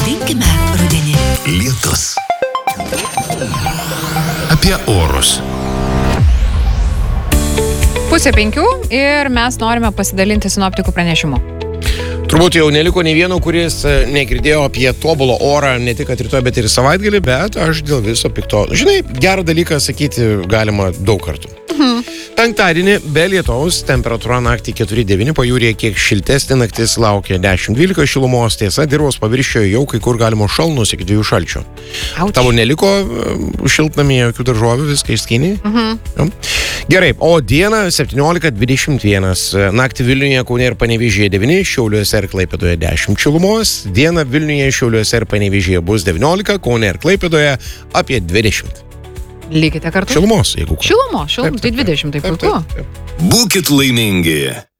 Linkime rudenį. Lietus. Apie orus. 4:30 ir mes norime pasidalinti sinoptikų pranešimu. Turbūt jau neliko nei vieno, kuris negirdėjo apie tobulą orą ne tik rytoj, bet ir savaitgalį, bet aš dėl viso pikto. Žinai, gerą dalyką sakyti galima daug kartų. Penktadienį be lietaus, temperatūra naktį 4-9, pajūryje kiek šiltesnė, naktis laukia 10-12 šilumos, tiesa, dirvos paviršiuje jau kai kur galima šalnus iki 2 šalčio. Tavo neliko šiltnamyje jokių daržovių, viską išskynei? Gerai, o dieną 17-21, naktį Vilniuje, Kaune ir Panevėžyje 9, Šiauliuose ir Klaipėdoje 10 šilumos, dieną Vilniuje, Šiauliuose ir Panevėžyje bus 19, Kaune ir Klaipėdoje apie 20. Likite kartu. Šilumos, jeigu. Šilumos, tai 20, taip puiku. Būkit laimingi.